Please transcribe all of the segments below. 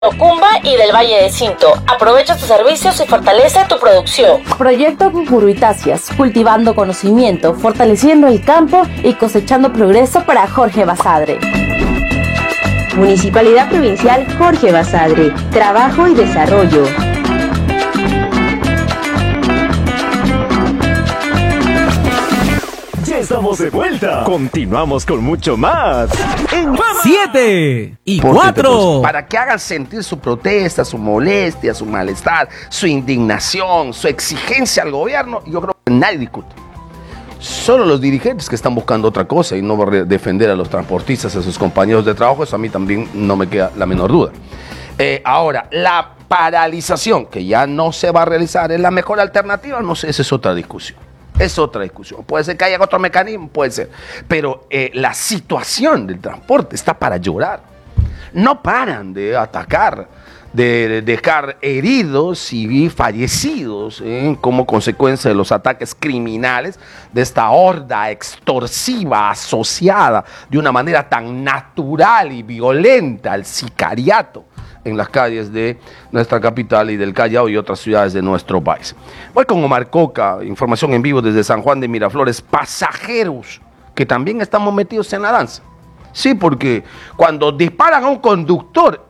Ocumba y del Valle de Cinto. Aprovecha tus servicios y fortalece tu producción. Proyecto Cucuruitáceas, cultivando conocimiento, fortaleciendo el campo y cosechando progreso para Jorge Basadre. Municipalidad Provincial Jorge Basadre, trabajo y desarrollo. Estamos de vuelta. Continuamos con mucho más. En 7 y 4. Para que hagan sentir su protesta, su molestia, su malestar, su indignación, su exigencia al gobierno, yo creo que nadie discute. Solo los dirigentes que están buscando otra cosa y no defender a los transportistas, a sus compañeros de trabajo, eso a mí también no me queda la menor duda. Ahora, la paralización, que ya no se va a realizar, ¿es la mejor alternativa? No sé, esa es otra discusión. Es otra discusión. Puede ser que haya otro mecanismo, puede ser. Pero la situación del transporte está para llorar. No paran de atacar, de dejar heridos y fallecidos como consecuencia de los ataques criminales de esta horda extorsiva asociada de una manera tan natural y violenta al sicariato en las calles de nuestra capital y del Callao y otras ciudades de nuestro país. Voy con Omar Coca, información en vivo desde San Juan de Miraflores. Pasajeros que también estamos metidos en la danza. Sí, porque cuando disparan a un conductor,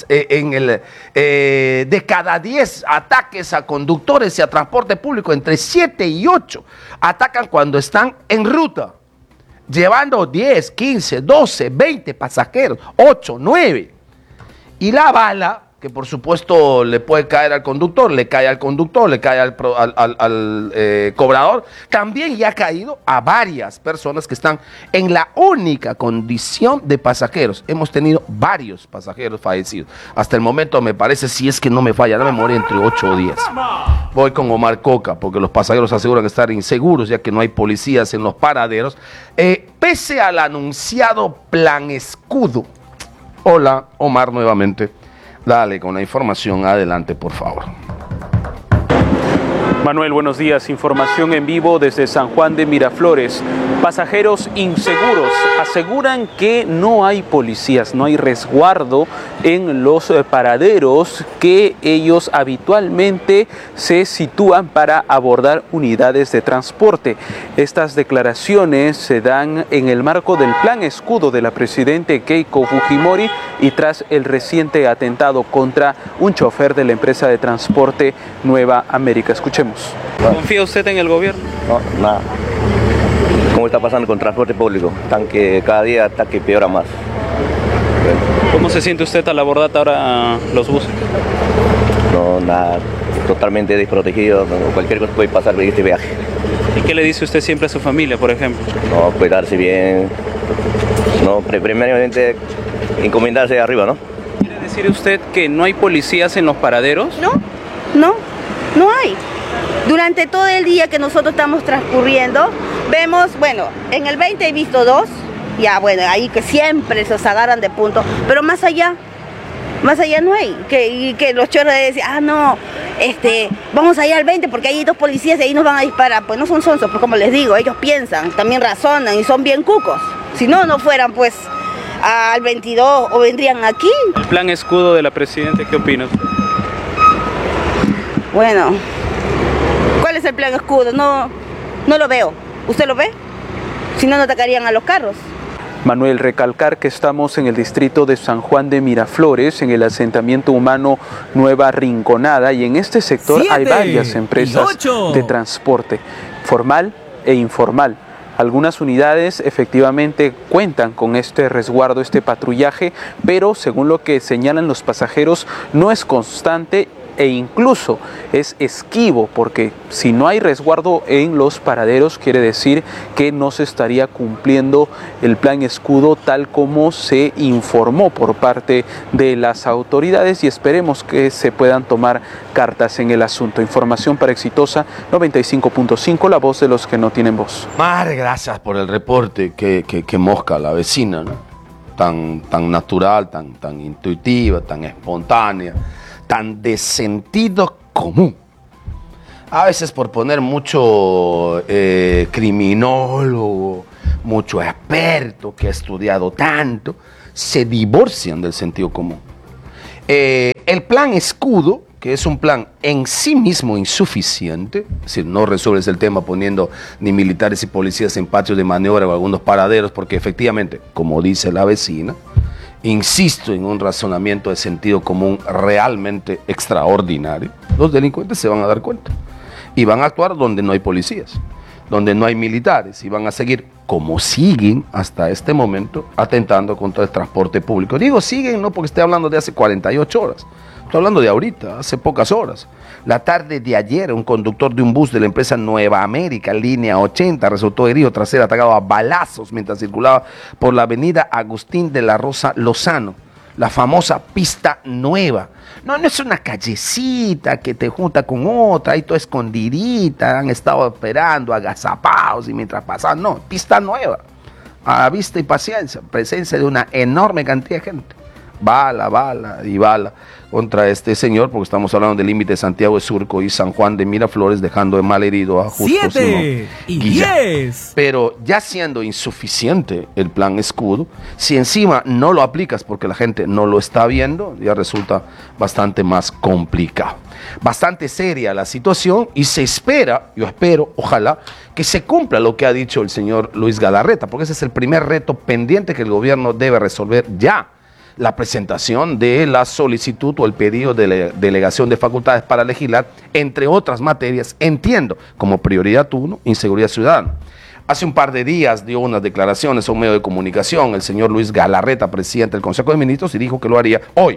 de cada 10 ataques a conductores y a transporte público, entre 7 y 8 atacan cuando están en ruta, llevando 10, 15, 12, 20 pasajeros, 8, 9. Y la bala, que por supuesto le puede caer al conductor, le cae al conductor, le cae al cobrador, también ya ha caído a varias personas que están en la única condición de pasajeros. Hemos tenido varios pasajeros fallecidos. Hasta el momento me parece, si es que no me falla la memoria, entre 8 o 10. Voy con Omar Coca, porque los pasajeros aseguran estar inseguros, ya que no hay policías en los paraderos, pese al anunciado Plan Escudo. Hola, Omar, nuevamente. Dale con la información, adelante, por favor. Manuel, buenos días. Información en vivo desde San Juan de Miraflores. Pasajeros inseguros aseguran que no hay policías, no hay resguardo en los paraderos que ellos habitualmente se sitúan para abordar unidades de transporte. Estas declaraciones se dan en el marco del Plan Escudo de la presidenta Keiko Fujimori y tras el reciente atentado contra un chofer de la empresa de transporte Nueva América. Escuchemos. ¿Confía usted en el gobierno? No, nada. ¿Cómo está pasando con transporte público? Cada día está que peora más. ¿Cómo se siente usted al abordar ahora los buses? No, nada. Totalmente desprotegido. Cualquier cosa puede pasar en este viaje. ¿Y qué le dice usted siempre a su familia, por ejemplo? No, cuidarse bien. No, primeramente encomendarse arriba, ¿no? ¿Quiere decir usted que no hay policías en los paraderos? No hay. Durante todo el día que nosotros estamos transcurriendo, vemos, bueno, en el 20 he visto 2, ya bueno, ahí que siempre se agarran de punto, pero más allá no hay, que los chorros decían, no, vamos allá al 20 porque hay 2 policías y ahí nos van a disparar. Pues no son sonsos, pues como les digo, ellos piensan, también razonan y son bien cucos. Si no, no fueran pues al 22 o vendrían aquí. El Plan Escudo de la presidenta, ¿qué opina usted? Bueno, ¿cuál es el Plan Escudo? No lo veo. ¿Usted lo ve? Si no, no atacarían a los carros. Manuel, recalcar que estamos en el distrito de San Juan de Miraflores, en el asentamiento humano Nueva Rinconada, y en este sector hay varias empresas de transporte, formal e informal. Algunas unidades efectivamente cuentan con este resguardo, este patrullaje, pero según lo que señalan los pasajeros, no es constante e incluso es esquivo, porque si no hay resguardo en los paraderos quiere decir que no se estaría cumpliendo el Plan Escudo tal como se informó por parte de las autoridades, y esperemos que se puedan tomar cartas en el asunto. Información para Exitosa 95.5, la voz de los que no tienen voz. Mar, gracias por el reporte. Que mosca la vecina, ¿no? Tan natural, tan intuitiva, tan espontánea, tan de sentido común. A veces por poner mucho criminólogo, mucho experto que ha estudiado tanto, se divorcian del sentido común. El plan escudo, que es un plan en sí mismo insuficiente, es decir, no resuelves el tema poniendo ni militares y policías en patios de maniobra o algunos paraderos, porque efectivamente, como dice la vecina, insisto en un razonamiento de sentido común realmente extraordinario, los delincuentes se van a dar cuenta y van a actuar donde no hay policías, donde no hay militares, y van a seguir como siguen hasta este momento atentando contra el transporte público. Digo siguen no porque esté hablando de hace 48 horas, estoy hablando de ahorita, hace pocas horas. La tarde de ayer, un conductor de un bus de la empresa Nueva América, línea 80, resultó herido tras ser atacado a balazos mientras circulaba por la avenida Agustín de la Rosa Lozano, la famosa pista nueva. No es una callecita que te junta con otra, ahí toda escondidita, han estado esperando, agazapados y mientras pasaban. No, pista nueva, a vista y paciencia, presencia de una enorme cantidad de gente. Bala y bala contra este señor, porque estamos hablando del límite de Santiago de Surco y San Juan de Miraflores, dejando de mal herido a Justo 7 y 10. Pero ya siendo insuficiente el plan escudo, si encima no lo aplicas porque la gente no lo está viendo, ya resulta bastante más complicado. Bastante seria la situación y se espera, yo espero, ojalá, que se cumpla lo que ha dicho el señor Luis Galarreta, porque ese es el primer reto pendiente que el gobierno debe resolver ya. La presentación de la solicitud o el pedido de delegación de facultades para legislar, entre otras materias, entiendo, como prioridad 1, inseguridad ciudadana. Hace un par de días dio unas declaraciones a un medio de comunicación el señor Luis Galarreta, presidente del Consejo de Ministros, y dijo que lo haría hoy.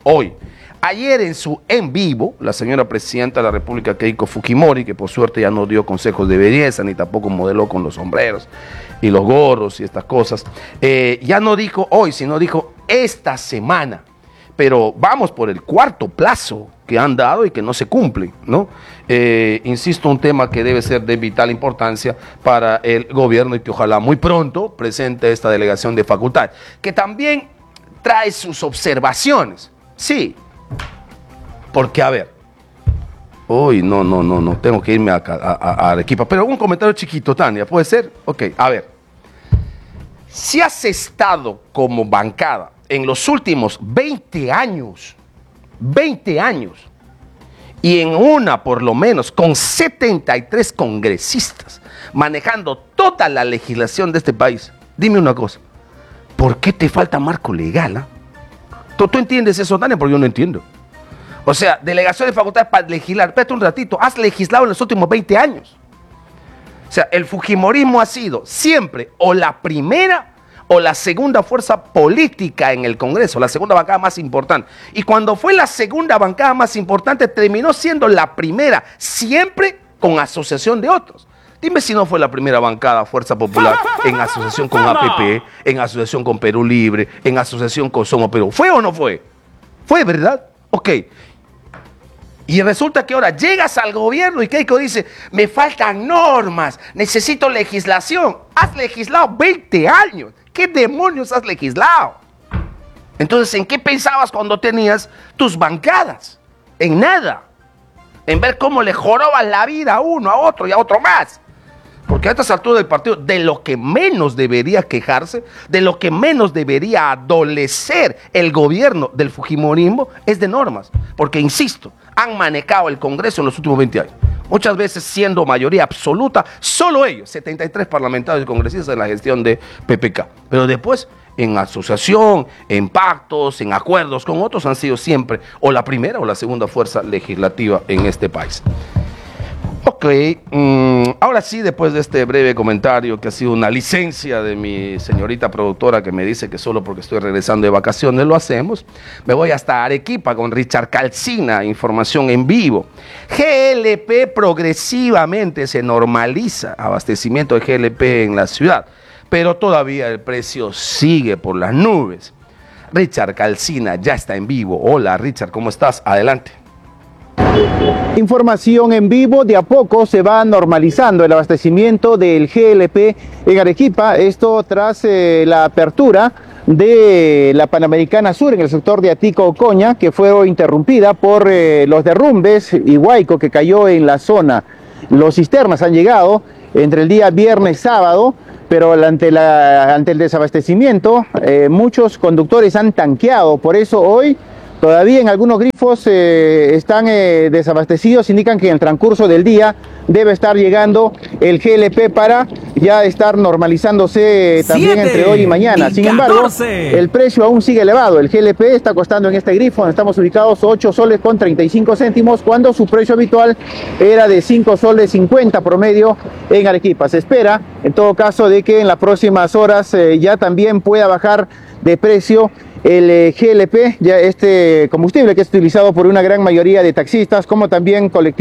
Ayer en su en vivo, la señora presidenta de la República, Keiko Fujimori, que por suerte ya no dio consejos de belleza, ni tampoco modeló con los sombreros y los gorros y estas cosas, ya no dijo hoy, sino dijo esta semana. Pero vamos por el cuarto plazo que han dado y que no se cumple, ¿no? Insisto, un tema que debe ser de vital importancia para el gobierno y que ojalá muy pronto presente esta delegación de facultades, que también trae sus observaciones. Sí, porque a ver, uy, no, tengo que irme a Arequipa, pero un comentario chiquito, Tania, ¿puede ser? Ok, a ver, si has estado como bancada en los últimos 20 años, y en una por lo menos con 73 congresistas, manejando toda la legislación de este país, dime una cosa, ¿por qué te falta marco legal? ¿Tú entiendes eso, Tania? Porque yo no entiendo. O sea, delegación de facultades para legislar. Espérate un ratito, has legislado en los últimos 20 años. O sea, el fujimorismo ha sido siempre o la primera o la segunda fuerza política en el Congreso, la segunda bancada más importante. Y cuando fue la segunda bancada más importante, terminó siendo la primera, siempre con asociación de otros. Dime si no fue la primera bancada Fuerza Popular en asociación con APP, en asociación con Perú Libre, en asociación con Somos Perú. ¿Fue o no fue? Fue, ¿verdad? Ok. Y resulta que ahora llegas al gobierno y Keiko dice, me faltan normas, necesito legislación. Has legislado 20 años. ¿Qué demonios has legislado? Entonces, ¿en qué pensabas cuando tenías tus bancadas? En nada. En ver cómo le jorobas la vida a uno, a otro y a otro más. Porque a estas alturas del partido, de lo que menos debería quejarse, de lo que menos debería adolecer el gobierno del fujimorismo, es de normas. Porque, insisto, han manejado el Congreso en los últimos 20 años. Muchas veces siendo mayoría absoluta, solo ellos, 73 parlamentarios y congresistas en la gestión de PPK. Pero después, en asociación, en pactos, en acuerdos con otros, han sido siempre o la primera o la segunda fuerza legislativa en este país. Ok, ahora sí, después de este breve comentario que ha sido una licencia de mi señorita productora que me dice que solo porque estoy regresando de vacaciones lo hacemos, me voy hasta Arequipa con Richard Calcina, información en vivo. GLP progresivamente se normaliza, abastecimiento de GLP en la ciudad, pero todavía el precio sigue por las nubes. Richard Calcina ya está en vivo. Hola Richard, ¿cómo estás? Adelante. Información en vivo, de a poco se va normalizando el abastecimiento del GLP en Arequipa, esto tras la apertura de la Panamericana Sur en el sector de Atico Ocoña, que fue interrumpida por los derrumbes y huaico que cayó en la zona. Los cisternas han llegado entre el día viernes y sábado, pero ante el desabastecimiento muchos conductores han tanqueado, por eso hoy Todavía en algunos grifos están desabastecidos, indican que en el transcurso del día debe estar llegando el GLP para ya estar normalizándose también entre hoy y mañana. Sin embargo, el precio aún sigue elevado. El GLP está costando en este grifo, donde estamos ubicados, 8 soles con 35 céntimos, cuando su precio habitual era de 5 soles 50 promedio en Arequipa. Se espera, en todo caso, de que en las próximas horas ya también pueda bajar de precio el GLP, ya este combustible que es utilizado por una gran mayoría de taxistas, como también colectivos.